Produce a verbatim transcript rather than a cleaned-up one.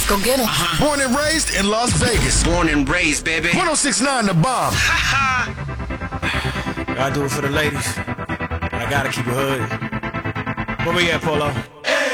Go get him. Uh-huh. Born and raised in Las Vegas. Born and raised, baby. one oh six point nine The Bomb. Gotta do it for the ladies. I gotta keep it hood. Where we at, Polo?